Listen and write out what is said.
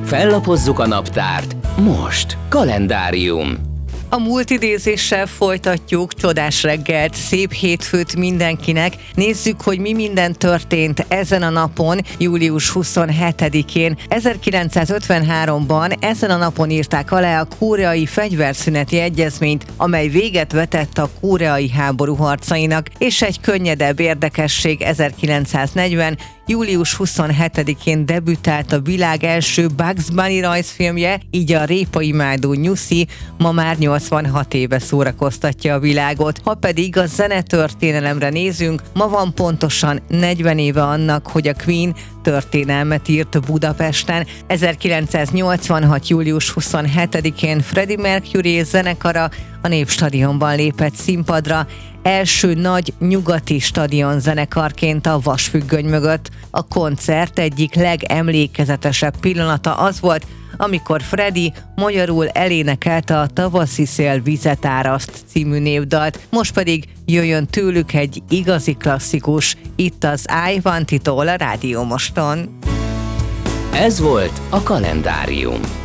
Fellapozzuk a naptárt. Most kalendárium. A múlt idézéssel folytatjuk, csodás reggelt, szép hétfőt mindenkinek. Nézzük, hogy mi minden történt ezen a napon, július 27-én. 1953-ban ezen a napon írták alá a koreai fegyverszüneti egyezményt, amely véget vetett a koreai háború harcainak, és egy könnyedebb érdekesség, 1940. július 27-én debütált a világ első Bugs Bunny rajzfilmje, így a répaimádó Nyuszi ma már 86 éve szórakoztatja a világot. Ha pedig a zenetörténelemre nézünk, ma van pontosan 40 éve annak, hogy a Queen történelmet írt Budapesten. 1986. július 27-én Freddie Mercury zenekara a Népstadionban lépett színpadra, első nagy nyugati stadionzenekarként a vasfüggöny mögött. A koncert egyik legemlékezetesebb pillanata az volt, amikor Freddie magyarul elénekelte a Tavaszi szél vizet áraszt című névdalt, most pedig jöjjön tőlük egy igazi klasszikus, itt az I Want It All a Rádió Moston. Ez volt a kalendárium.